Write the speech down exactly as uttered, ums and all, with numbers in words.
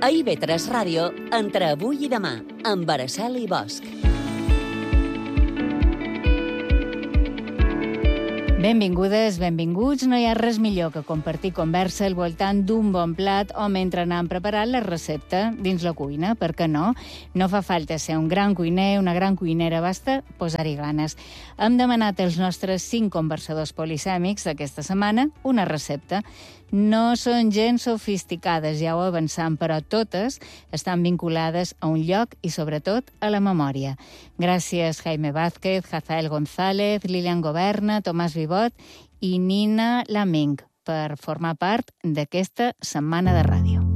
A I V tres Ràdio, entre avui i demà, amb Araceli Bosch. Benvingudes, benvinguts. No hi ha res millor que compartir conversa al voltant d'un bon plat o mentre anam preparant la recepta dins la cuina. Per què no? No fa falta ser un gran cuiner, una gran cuinera, basta posar-hi ganes. Hem demanat als nostres cinc conversadors polisèmics d'aquesta setmana una recepta. No són gens sofisticades, ja ho avancem, però totes estan vinculades a un lloc i, sobretot, a la memòria. Gràcies Jaime Vázquez, Hazael González, Lilian Goberna, Tomàs Vivot i Nina Laming per formar part d'aquesta setmana de ràdio.